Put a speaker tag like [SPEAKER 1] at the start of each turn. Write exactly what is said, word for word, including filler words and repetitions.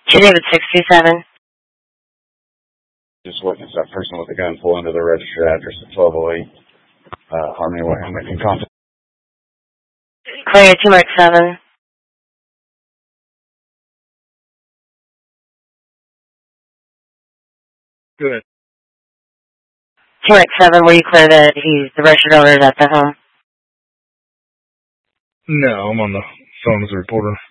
[SPEAKER 1] Two David six two seven.
[SPEAKER 2] Just witnessed that person with a gun pull into the registered address at twelve oh eight. Uh, Harmony Way. I'm making contact.
[SPEAKER 1] Clear two Mark seven.
[SPEAKER 3] Good.
[SPEAKER 1] two Mark seven, were you clear that he's the registered owner is at the home?
[SPEAKER 3] No, I'm on the phone as a reporter.